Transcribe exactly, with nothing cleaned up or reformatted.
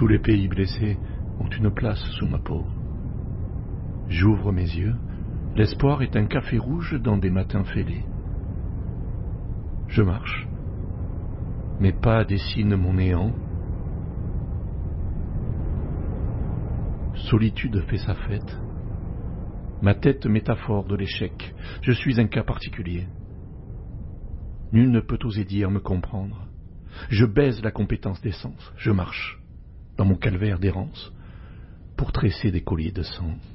Tous les pays blessés ont une place sous ma peau. J'ouvre mes yeux, l'espoir est un café rouge dans des matins fêlés. Je marche, mes pas dessinent mon néant. Solitude fait sa fête. Ma tête métaphore de l'échec, je suis un cas particulier. Nul ne peut oser dire me comprendre. Je baise la compétence d'essence, je marche, dans mon calvaire d'errance, pour tresser des colliers de sang.